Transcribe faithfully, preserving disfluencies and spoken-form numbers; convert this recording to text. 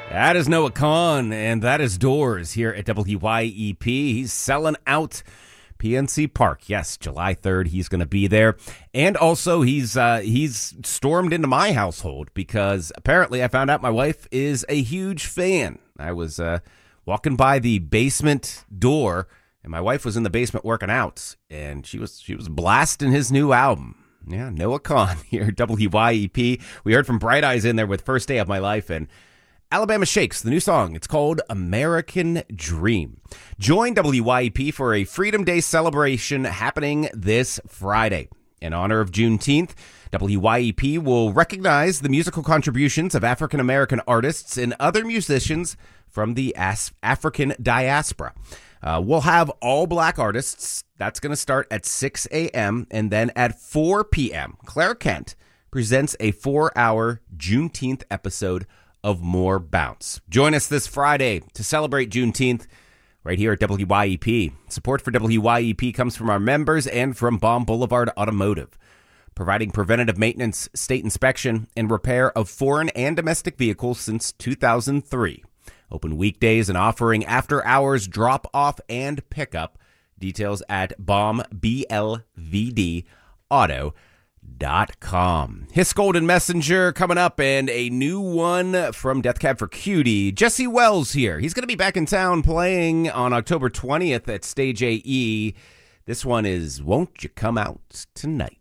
That is Noah Kahan, and that is Doors here at W Y E P. He's selling out P N C Park. Yes, July third, he's going to be there. And also, he's uh, he's stormed into my household because apparently I found out my wife is a huge fan. I was uh, walking by the basement door, and my wife was in the basement working out, and she was she was blasting his new album. Yeah, Noah Kahan here at W Y E P. We heard from Bright Eyes in there with First Day of My Life, and Alabama Shakes, the new song. It's called American Dream. Join W Y E P for a Freedom Day celebration happening this Friday. In honor of Juneteenth, W Y E P will recognize the musical contributions of African-American artists and other musicians from the As- African diaspora. Uh, we'll have all black artists. That's going to start at six a.m. and then at four p.m. Claire Kent presents a four-hour Juneteenth episode of More Bounce. Join us this Friday to celebrate Juneteenth right here at W Y E P. Support for W Y E P comes from our members and from Baum Boulevard Automotive, providing preventative maintenance, state inspection, and repair of foreign and domestic vehicles since two thousand three. Open weekdays and offering after-hours drop-off and pickup. Details at baum b l v d auto dot com. His Golden Messenger coming up, and a new one from Death Cab for Cutie. Jesse Wells here. He's going to be back in town playing on October twentieth at Stage A E. This one is Won't You Come Out Tonight.